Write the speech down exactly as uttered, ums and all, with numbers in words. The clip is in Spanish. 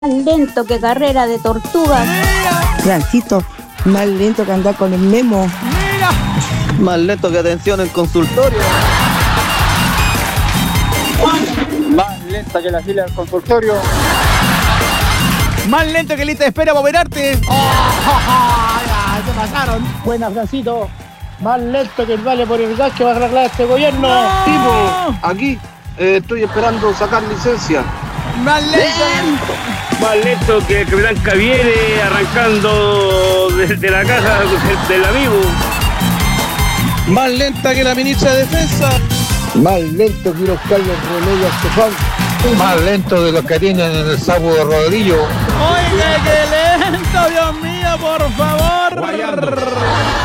lento que carrera de tortuga. Francito, más lento que andar con el Memo. Mira. Más lento que atención en consultorio. Más lenta que la fila del consultorio. Más lento que lista de espera para operarte. ¡Oh! Ya, se pasaron. Buena, Francito. Más lento que el vale por el gas que va a arreglar este gobierno. No. Tipo, aquí eh, estoy esperando sacar licencia. Más lento. Más lento que el capitán Caviere arrancando desde la casa del amigo. Más lenta que la ministra de Defensa. Más lento que los Carlos Remedios Estefan. Más lento de los que tienen en el sapo de Rodrillo. Oiga, qué lento, Dios mío, por favor. Guayando.